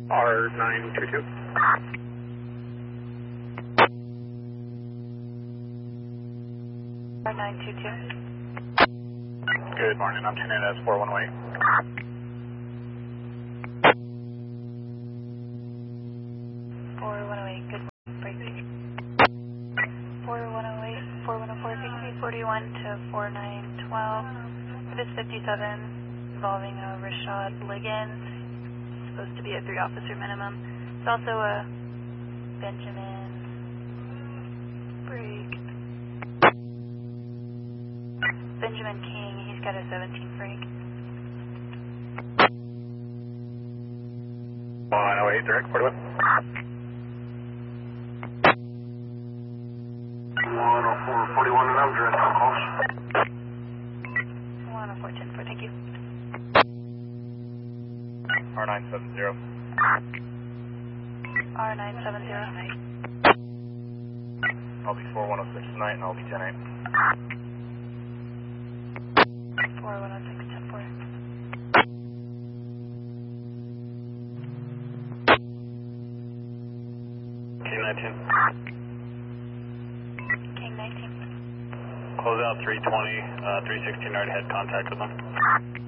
R922. R922. Good morning, I'm tuning in as 4108. 4108, good morning, break. 4108, 4104, frequency 41 to 4912. If it's 57, involving a Rashad Liggins, supposed to be a 3-officer minimum. It's also a Benjamin break. Benjamin King, he's got a 17 break. 108, direct, 41. 104, 41 and I'm direct on calls. 104, 10-4, thank you. R970. R970. I'll be 4106 tonight and I'll be 108. 4106, 10-4. King 19. King 19. Close out 320, 316 already had contact with them.